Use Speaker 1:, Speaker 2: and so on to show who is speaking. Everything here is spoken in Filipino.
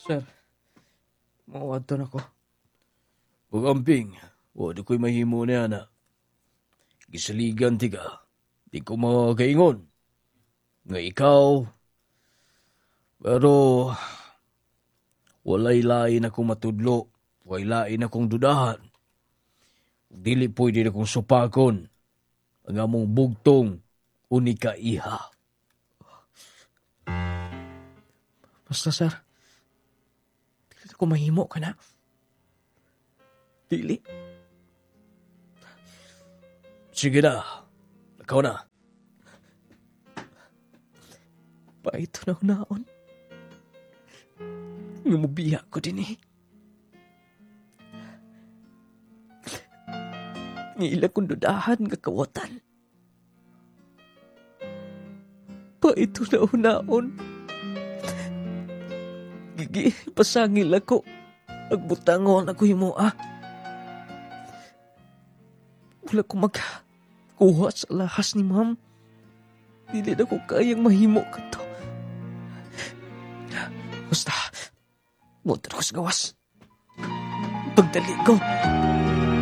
Speaker 1: Sir, mawato na ko.
Speaker 2: Ug amping, di ko'y mahimo na na. Gisaligan ti ka, di ko makakaingon. Nga ikaw, pero walay lain akong matudlo, walay lain akong dudahan. Dili pwede na kong supakon ang among bugtong unika iha.
Speaker 1: Basta, sir, dili ko mahimo ka na. Dili.
Speaker 2: Sige na, ikaw na.
Speaker 1: Paito na unaon. Nga mubiya ko din eh. Ngila kong dudahan nga kawatan. Paito na unaon. Gigi, pasangil ako. Agbutangon ako himo. Wala ko magkuha sa lahas ni ma'am. Dili na ko kayang mahimo ka to. Basta, mutar ko sa gawas. Pagdali ko.